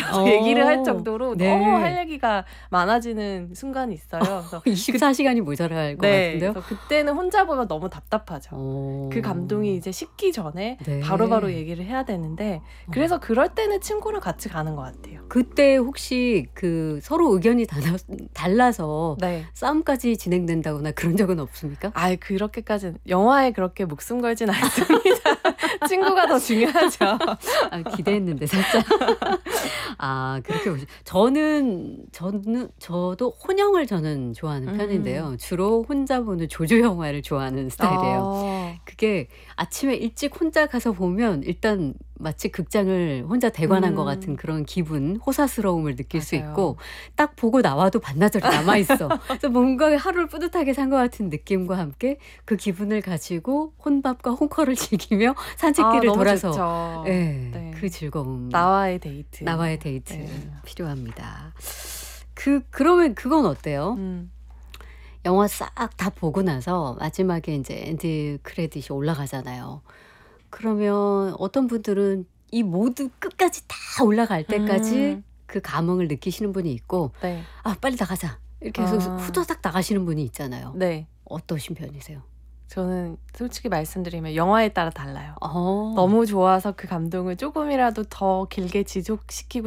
가서 얘기를 할 정도로 네. 너무 할 얘기가 많아지는 순간이 있어요. 그래서 24시간이 모자랄 것 네, 같은데요. 그래서 그때는 혼자 보면 너무 답답하죠. 그 감동이 이제 식기 전에 네. 바로바로 얘기를 해야 되는데 그래서 그럴 때는 친구랑 같이 가는 것 같아요. 그때 혹시 그 서로 의견이 달라서 네. 싸움까지 진행된다거나 그런 적은 없습니까? 아이, 그렇게까지는 영화에 그렇게 목숨 걸진 않습니다. 친구가 더 중요하죠. 아, 기대했는데 살짝. 아, 그렇게 보시. 저도 혼영을 저는 좋아하는 편인데요. 주로 혼자 보는 조조 영화를 좋아하는 스타일이에요. 그게 아침에 일찍 혼자 가서 보면 일단 마치 극장을 혼자 대관한 것 같은 그런 기분, 호사스러움을 느낄 수 맞아요. 있고 딱 보고 나와도 반나절이 남아 있어. 그래서 뭔가 하루를 뿌듯하게 산 것 같은 느낌과 함께 그 기분을 가지고 혼밥과 홈커를 즐기며 산책길을 너무 돌아서 좋죠. 예, 네. 그 즐거움. 나와의 데이트. 나와의 데이트 네. 필요합니다. 그러면 그건 어때요? 영화 싹 다 보고 나서 마지막에 이제 엔드 크레딧이 올라가잖아요. 그러면 어떤 분들은 이 모두 끝까지 다 올라갈 때까지 그 감흥을 느끼시는 분이 있고, 네. 아, 빨리 나가자 이렇게 해서 후다닥 나가시는 분이 있잖아요. 네. 어떠신 편이세요? 저는 솔직히 말씀드리면 영화에 따라 달라요. 어. 너무 좋아서 그 감동을 조금이라도 더 길게 지속시키고